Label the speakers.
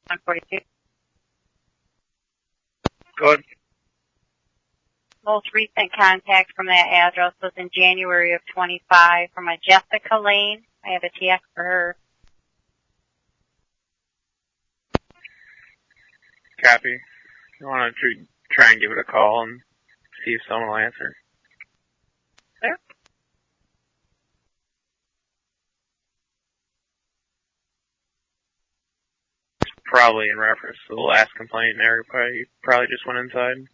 Speaker 1: 142.
Speaker 2: Go ahead.
Speaker 1: Most recent contact from that address was in January of 25 from a Jessica Lane. I have a TX for her.
Speaker 2: Copy. You want to try and give it a call and see if someone will answer.
Speaker 1: Sure.
Speaker 2: Probably in reference to the last complaint, and everybody probably just went inside.